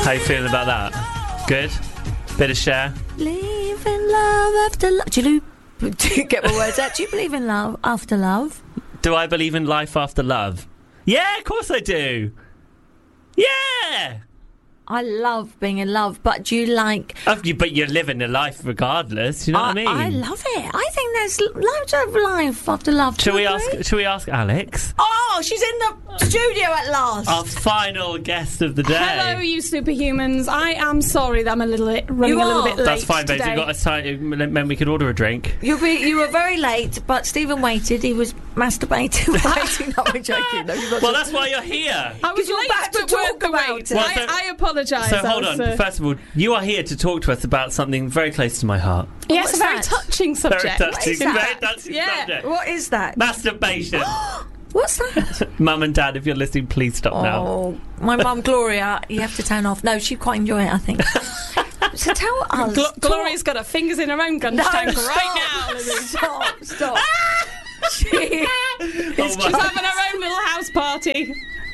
How you feeling about that? Good? Bit of Cher? Believe in love after love. Do you get my words out? Do you believe in love after love? Do I believe in life after love? Yeah, of course I do. Yeah! I love being in love, but do you like... But you're living a life regardless, you know what I mean? I love it. I think there's loads of life after love. Shall we ask Alex? Oh, she's in the studio at last. Our final guest of the day. Hello, you superhumans. I am sorry that I'm running a little bit late. That's fine, babes. today. You've got a time, then we can order a drink. You were very late, but Stephen waited. He was masturbating, waiting. No, I'm joking. No, Well, that's why you're here. I was you're late, about to but talk weren't the about wait. it. Well, so- I apologise. So hold on. First of all, you are here to talk to us about something very close to my heart. Yes, What's a very that? touching subject. Very touching, is that? very touching Yeah. subject. What is that? Masturbation. What's that? Mum and Dad, if you're listening, please stop now. Oh, my mum, Gloria, you have to turn off. No, she'd quite enjoy it, I think. So tell us. Gloria's got her fingers in her own gun tank right now. Stop. She's Oh my- She's having her own little house party.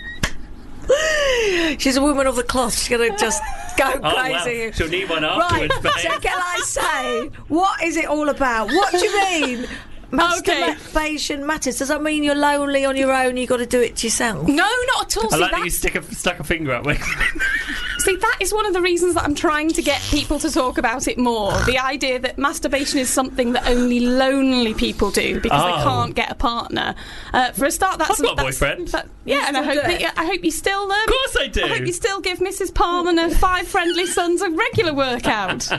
She's a woman of the cloth. She's going to just go Oh, crazy. well, she'll need one Right, afterwards, babe. so can I say, what is it all about? What do you mean? Masturbation matters. Does that mean you're lonely on your own? You got to do it yourself. No, not at all. I See, like that you that's- stuck a finger up. See, that is one of the reasons that I'm trying to get people to talk about it more. The idea that masturbation is something that only lonely people do because they can't get a partner. For a start, that's... I've got a boyfriend. Yeah, and I hope you still... Of course I do. I hope you still give Mrs. Palm and her 5 friendly sons a regular workout.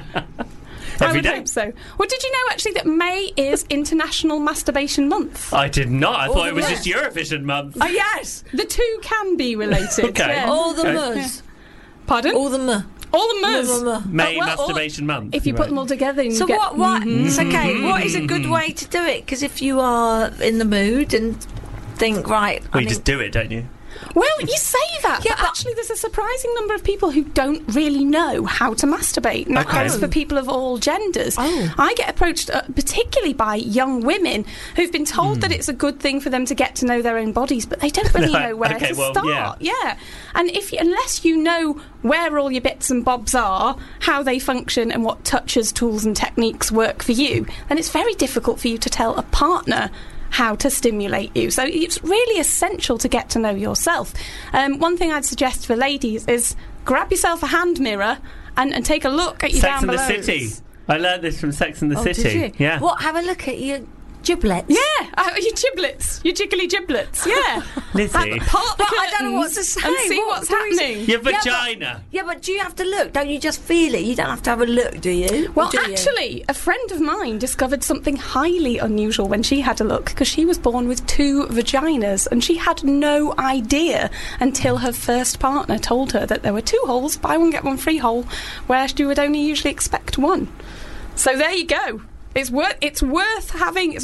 I Every would day. hope so. Well, did you know, actually, that May is International Masturbation Month? I did not. I thought it was the just Eurovision month. Oh, yes. The two can be related. Okay. Yeah. All the Okay. mus. Pardon? All the mu. All the mus. May well, Masturbation month. If you put them all together, and So you get, what? It's okay. What is a good way to do it? Because if you are in the mood and think, right... Well, you just do it, don't you? Well, you say that, Yeah, but but- actually there's a surprising number of people who don't really know how to masturbate, and that Okay. goes for people of all genders. Oh. I get approached particularly by young women who've been told that it's a good thing for them to get to know their own bodies, but they don't really know where Okay, to well, start. Yeah. And unless you know where all your bits and bobs are, how they function, and what touches, tools and techniques work for you, then it's very difficult for you to tell a partner how to stimulate you. So it's really essential to get to know yourself. One thing I'd suggest for ladies is grab yourself a hand mirror and take a look at your Sex down and the belows. City. I learned this from Sex and the City. Did you? Yeah. What? Have a look at your giblets. Yeah, your giblets, your jiggly giblets. Yeah, Lizzie. part the But I don't know what to curtains say. and see What what's do we say? happening. Your Yeah, but- vagina. Yeah, but do you have to look? Don't you just feel it? You don't have to have a look, do you? Well, Do you? actually, a friend of mine discovered something highly unusual when she had a look, because she was born with 2 vaginas, and she had no idea until her first partner told her that there were 2 holes, buy one get one free hole, where she would only usually expect 1. So there you go. It's worth having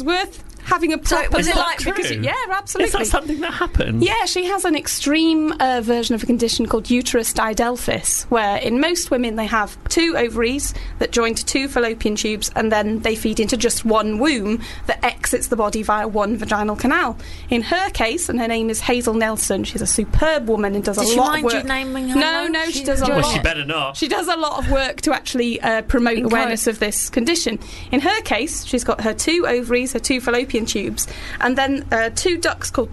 a proper was it look, like because true? yeah, absolutely. Is that something that happened? Yeah, she has an extreme version of a condition called uterus didelphys, where in most women they have 2 ovaries that join to 2 fallopian tubes, and then they feed into just 1 womb that exits the body via 1 vaginal canal. In her case, and her name is Hazel Nelson, she's a superb woman and does Did a she lot mind of work. you naming her? No, she does a Well, lot. she better not. She does a lot of work to actually promote awareness of this condition. In her case, she's got her 2 ovaries, her 2 fallopian tubes, and then 2 ducts called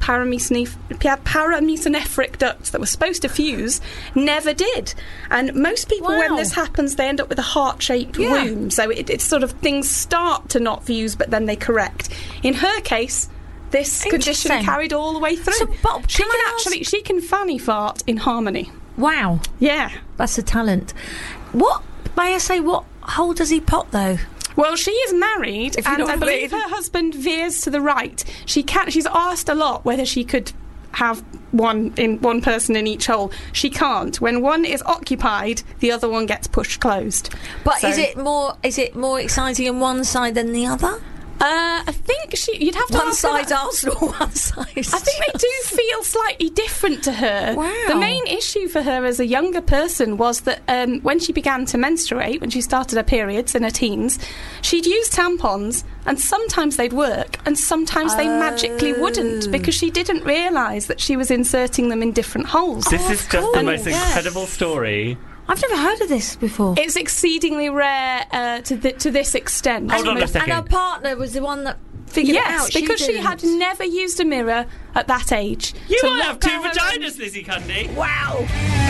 paramesonephric ducts that were supposed to fuse never did. And most people, when Wow. this happens, they end up with a heart-shaped Yeah. womb. So it's sort of things start to not fuse, but then they correct. In her case, this condition Interesting. carried all the way through. So, but she can can I ask- actually she can fanny fart in harmony. Wow, Yeah. that's a talent. What, may I say, what hole does he pot, though? Well, she is married, If you and know I what I believe mean. her husband veers to the right. She's asked a lot whether she could have one person in each hole. She can't. When one is occupied, the other one gets pushed closed. But So- is it more exciting on one side than the other? I think you'd have to One ask her side's that. Arsenal, one side. I think they do feel slightly different to her. Wow. The main issue for her as a younger person was that when she began to menstruate, when she started her periods in her teens, she'd use tampons, and sometimes they'd work, and sometimes they magically wouldn't, because she didn't realise that she was inserting them in different holes. This is just the course. most Yes. incredible story I've never heard of this before. It's exceedingly rare to this extent. Hold on a second. And her partner was the one that figured it out. Yes, because she didn't. had never used a mirror at that age. You So will what have 2 her own- vaginas, Lizzie Cundy. Wow.